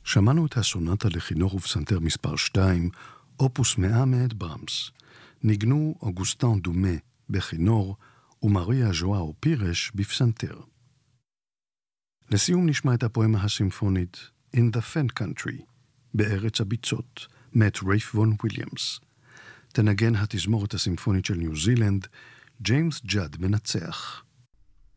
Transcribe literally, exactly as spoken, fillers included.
שמענו את הסונטה לכינור ופסנתר מספר שתיים, אופוס מאה מאת ברמס. ניגנו אוגוסטן דומה בכינור ומריה ז'ואאו פירש בפסנתר. לסיום נשמע את הפואמה הסימפונית In the Fen Country, בארץ הביצות, מאת רייף וון וויליאמס. תנגן התזמורת הסימפונית של ניו זילנד, ג'יימס ג'אד מנצח.